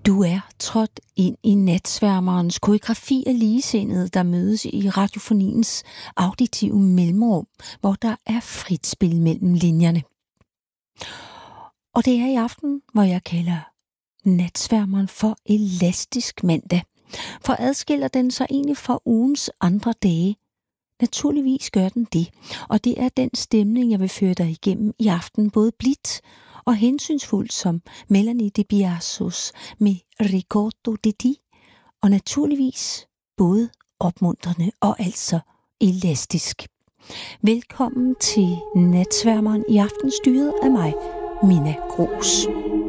Du er trådt ind i natsværmerens koreografi af ligesindede, der mødes i radiofoniens auditive mellemrum, hvor der er frit spil mellem linjerne. Og det er i aften, hvor jeg kalder natsværmeren for elastisk mandag. For adskiller den sig egentlig fra ugens andre dage? Naturligvis gør den det, og det er den stemning, jeg vil føre dig igennem i aften, både blidt og hensynsfuldt som Melanie De Biasos med Ricordo di Ti, og naturligvis både opmuntrende og altså elastisk. Velkommen til natsværmeren i aften, styret af mig, Minna Grooss.